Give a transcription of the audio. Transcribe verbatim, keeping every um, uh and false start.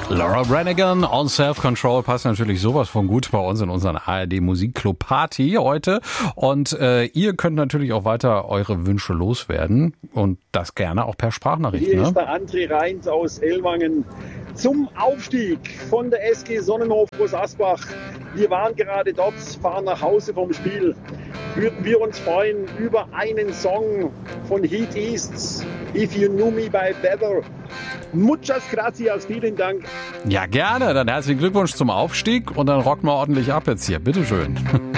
Laura Branigan on Self-Control passt natürlich sowas von gut bei uns in unseren A R D Musikclub Party heute. Und äh, ihr könnt natürlich auch weiter eure Wünsche loswerden und das gerne auch per Sprachnachricht. Hier ne? ist der André Reins aus Ellwangen zum Aufstieg von der S G Sonnenhof Groß Asbach. Wir waren gerade dort, fahren nach Hause vom Spiel. Würden wir uns freuen über einen Song von Heat East, If You Knew Me by Better. Muchas gracias, vielen Dank. Ja, gerne. Dann herzlichen Glückwunsch zum Aufstieg und dann rocken wir ordentlich ab jetzt hier. Bitteschön.